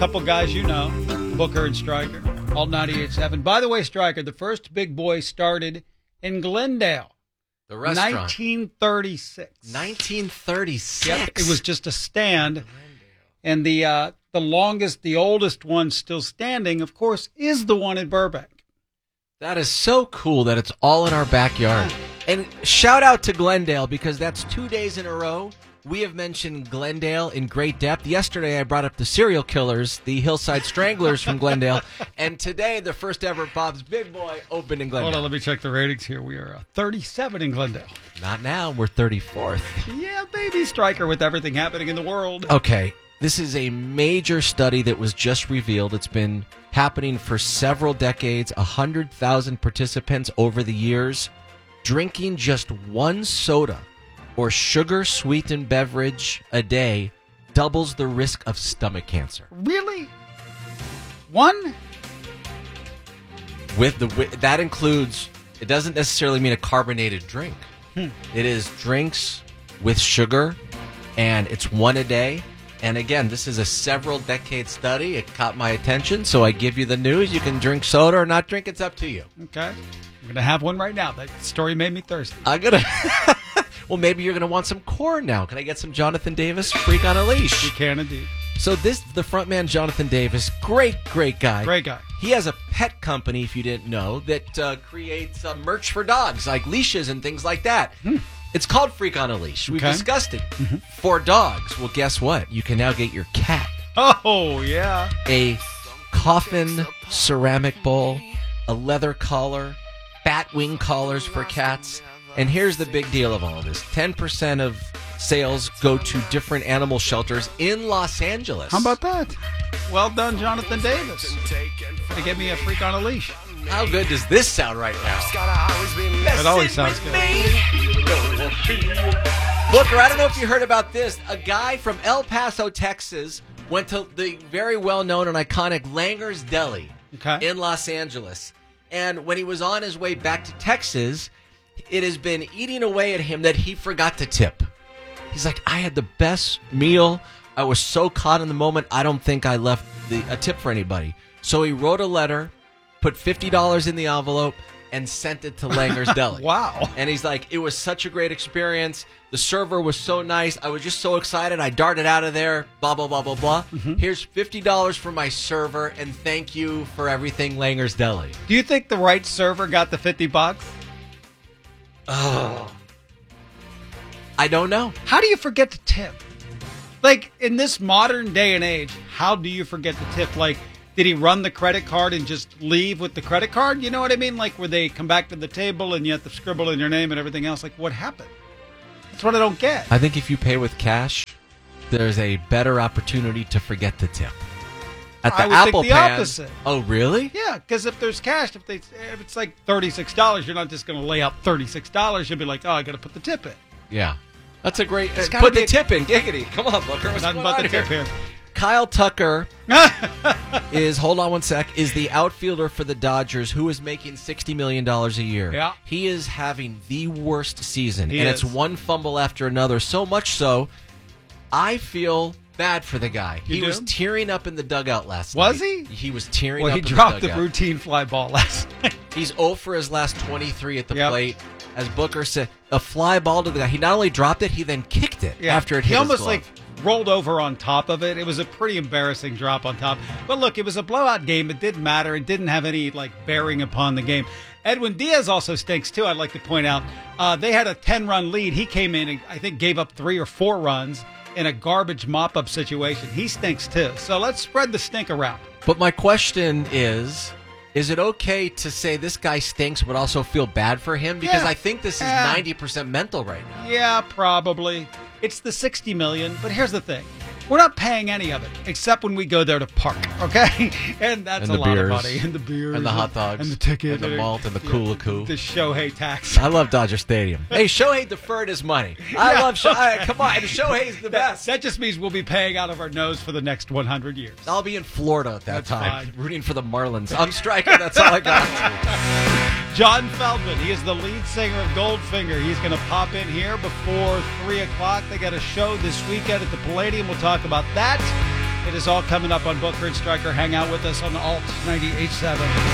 Couple guys you know, Booker and Stryker, all 98.7. By the way, Stryker, the first Big Boy started in Glendale. The restaurant. 1936. 1936. Yep, it was just a stand. And the longest, the oldest one still standing, of course, is the one in Burbank. That is so cool that it's all in our backyard. And shout out to Glendale, because that's 2 days in a row we have mentioned Glendale in great depth. Yesterday I brought up the serial killers, the Hillside Stranglers from Glendale. And today the first ever Bob's Big Boy opened in Glendale. Hold on, let me check the ratings here. We are 37 in Glendale. Not now, we're 34th. Yeah, baby, Stryker, with everything happening in the world. Okay, this is a major study that was just revealed. It's been happening for several decades, 100,000 participants over the years. Drinking just one soda or sugar-sweetened beverage a day doubles the risk of stomach cancer. Really? One? That includes, it doesn't necessarily mean a carbonated drink. It is drinks with sugar, and it's one a day. And again, this is a several decade study. It caught my attention, so I give you the news. You can drink soda or not drink. It's up to you. Okay. I'm going to have one right now. That story made me thirsty. I'm going to... Well, maybe you're going to want some corn now. Can I get some Jonathan Davis, Freak on a Leash? You can indeed. So the frontman, Jonathan Davis, great guy. Great guy. He has a pet company, if you didn't know, that creates merch for dogs, like leashes and things like that. It's called Freak on a Leash. We've discussed it. For dogs. Well, guess what? You can now get your cat. Oh, yeah. A coffin ceramic bowl, a leather collar, bat wing collars for cats. And here's the big deal of all of this. 10% of sales go to different animal shelters in Los Angeles. How about that? Well done, Jonathan Davis. To get me a Freak on a Leash. How good does this sound right now? It always sounds good. Booker, I don't know if you heard about this. A guy from El Paso, Texas, went to the very well-known and iconic Langer's Deli in Los Angeles. And when he was on his way back to Texas, it has been eating away at him that he forgot to tip. He's like, I had the best meal. I was so caught in the moment, I don't think I left a tip for anybody. So he wrote a letter, put $50 in the envelope, and sent it to Langer's Deli. Wow. And he's like, it was such a great experience. The server was so nice. I was just so excited. I darted out of there, blah, blah, blah, blah, blah. Here's $50 for my server, and thank you for everything, Langer's Deli. Do you think the right server got the $50? Oh. I don't know. How do you forget to tip? Like, in this modern day and age, how do you forget to tip? Like, did he run the credit card and just leave with the credit card? You know what I mean? Like, where they come back to the table and you have to scribble in your name and everything else. Like, what happened? That's what I don't get. I think if you pay with cash, there's a better opportunity to forget to tip. At the I would Apple think the Pan, opposite. Oh, really? Yeah, because if there's cash, if it's like $36, you're not just going to lay out $36. You'll be like, oh, I got to put the tip in. Yeah. That's a great... It's put the tip in, giggity. Come on, Booker. What's Nothing going but on the tip here. Kyle Tucker is, hold on one sec, is the outfielder for the Dodgers who is making $60 million a year. Yeah. He is having the worst season, He and is. it's one fumble after another. So much so, I bad for the guy. You He do? was tearing up in the dugout last night. Was he? He was tearing Well, up he in dropped the the dugout. routine fly ball last night. He's 0 for his last 23 at the Yep. plate. As Booker said, a fly ball to the guy. He not only dropped it, he then kicked it after it hit He almost his glove. like rolled over on top of it. It was a pretty embarrassing drop on top. But look, it was a blowout game. It didn't matter. It didn't have any like bearing upon the game. Edwin Diaz also stinks too. I'd like to point out they had a 10-run lead. He came in and I think gave up 3 or 4 runs in a garbage mop-up situation. He stinks too. So let's spread the stink around. But my question is it okay to say this guy stinks but also feel bad for him? Because Yeah. I think this is Yeah. 90% mental right now. Yeah, probably. It's the $60 million, but here's the thing. We're not paying any of it, except when we go there to park, okay? And that's And a the lot beers. of money. And the beers. And the hot dogs. And the ticket. And the malt and the Kula-Koo. The Shohei tax. I love Dodger Stadium. Hey, Shohei deferred his money. I love Shohei. Come on, and Shohei's the best. That just means we'll be paying out of our nose for the next 100 years. I'll be in Florida at that That's time, fine. rooting for the Marlins. I'm Stryker. That's all I got. John Feldman, he is the lead singer of Goldfinger. He's going to pop in here before 3 o'clock. They got a show this weekend at the Palladium. We'll talk about that It is all coming up on Booker and Stryker. Hang out with us on Alt 98.7.